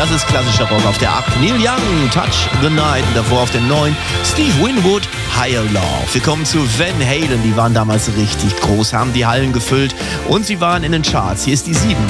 Das ist klassischer Rock. Auf der 8 Neil Young, Touch the Night. Und davor auf der 9 Steve Winwood, Higher Love. Wir kommen zu Van Halen. Die waren damals richtig groß, haben die Hallen gefüllt und sie waren in den Charts. Hier ist die 7.